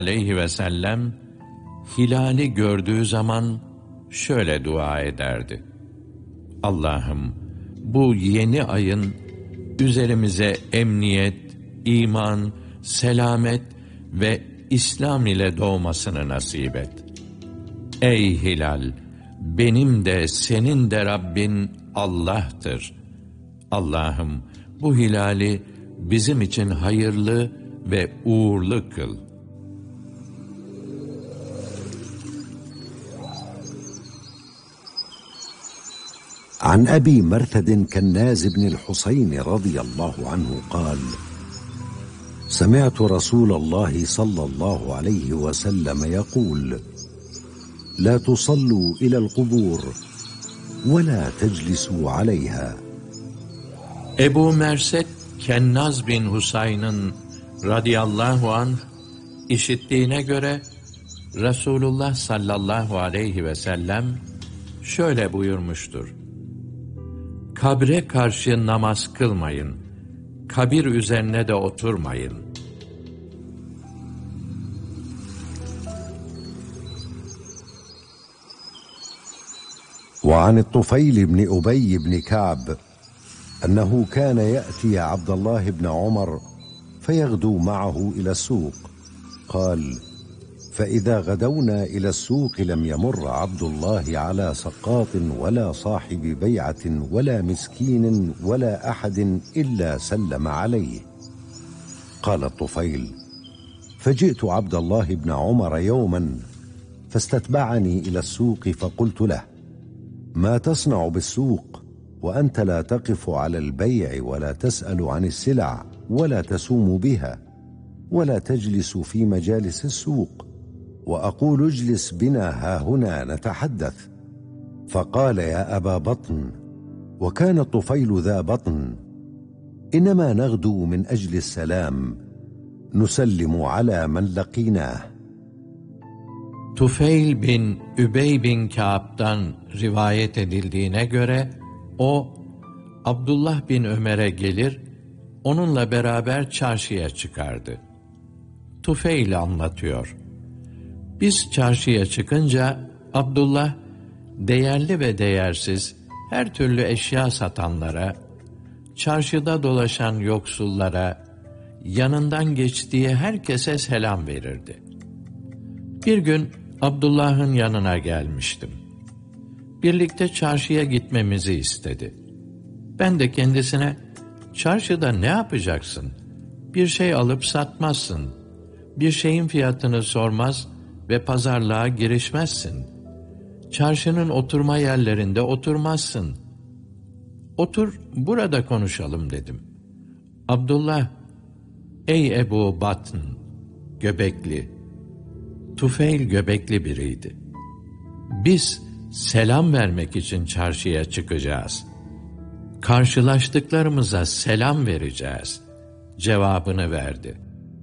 aleyhi ve sellem hilali gördüğü zaman şöyle dua ederdi: Allah'ım, bu yeni ayın üzerimize emniyet, iman, selamet ve İslam ile doğmasını nasip et. Ey hilal, benim de senin de Rabbin Allah'tır. Allah'ım, bu hilali bizim için hayırlı ve uğurlu kıl. عن أبي مرثد كناز بن الحصين رضي الله عنه قال: سمعت رسول الله صلى الله عليه وسلم يقول: لا تصلوا إلى القبور ولا تجلسوا عليها. Ebu Merset Kennaz bin Husayn'ın radıyallahu anh işittiğine göre Resulullah sallallahu aleyhi ve sellem şöyle buyurmuştur: Kabre karşı namaz kılmayın, kabir üzerine de oturmayın. وعن الطفيل بن أبي بن كعب أنه كان يأتي عبد الله بن عمر فيغدو معه إلى السوق. قال: فإذا غدونا إلى السوق لم يمر عبد الله على سقاط ولا صاحب بيعة ولا مسكين ولا أحد إلا سلم عليه. قال الطفيل: فجئت عبد الله بن عمر يوما فاستتبعني إلى السوق فقلت له: ما تصنع بالسوق وأنت لا تقف على البيع ولا تسأل عن السلع ولا تسوم بها ولا تجلس في مجالس السوق، وأقول اجلس بنا هاهنا نتحدث؟ فقال: يا أبا بطن، وكان الطفيل ذا بطن، إنما نغدو من أجل السلام، نسلم على من لقيناه. Tufeyl bin Übey bin Kâb'dan rivayet edildiğine göre o Abdullah bin Ömer'e gelir, onunla beraber çarşıya çıkardı. Tufeyl anlatıyor: Biz çarşıya çıkınca Abdullah değerli ve değersiz her türlü eşya satanlara, çarşıda dolaşan yoksullara, yanından geçtiği herkese selam verirdi. Bir gün Abdullah'ın yanına gelmiştim. Birlikte çarşıya gitmemizi istedi. Ben de kendisine, çarşıda ne yapacaksın? Bir şey alıp satmazsın. Bir şeyin fiyatını sormaz ve pazarlığa girişmezsin. Çarşının oturma yerlerinde oturmazsın. Otur, burada konuşalım dedim. Abdullah, ey Ebu Batn, göbekli. Tufeyl göbekli biriydi. Biz selam vermek için çarşıya çıkacağız. Karşılaştıklarımıza selam vereceğiz cevabını verdi.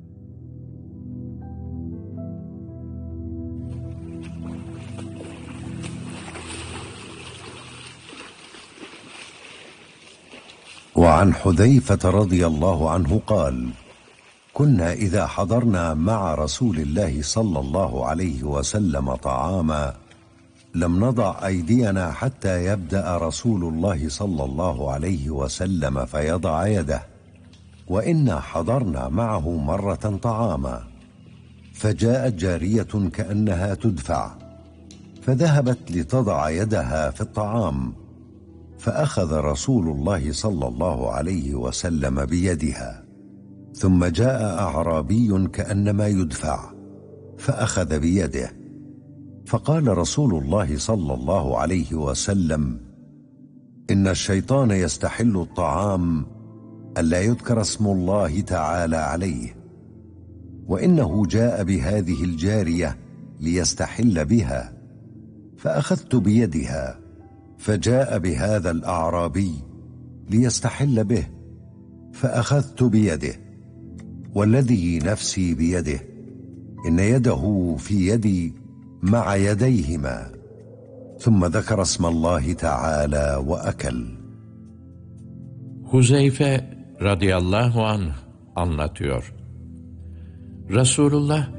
وعن حذيفة رضي الله عنه قال: كنا إذا حضرنا مع رسول الله صلى الله عليه وسلم طعاما لم نضع أيدينا حتى يبدأ رسول الله صلى الله عليه وسلم فيضع يده، وإنا حضرنا معه مرة طعاما فجاءت جارية كأنها تدفع فذهبت لتضع يدها في الطعام، فأخذ رسول الله صلى الله عليه وسلم بيدها، ثم جاء أعرابي كأنما يدفع فأخذ بيده، فقال رسول الله صلى الله عليه وسلم: إن الشيطان يستحل الطعام ألا يذكر اسم الله تعالى عليه، وإنه جاء بهذه الجارية ليستحل بها، فأخذت بيدها، فجاء بهذا الأعرابي ليستحل به، فأخذت بيده، والذي نفسي بيده إن يده في يدي مع يديهما، ثم ذكر اسم الله تعالى وأكل. Huzeyfe radıyallahu anh anlatıyor. Resulullah